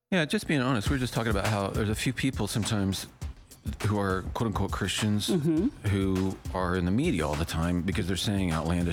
Yeah, just being honest, we were just talking about how there's a few people sometimes who are quote unquote Christians who are in the media all the time because they're saying outlandish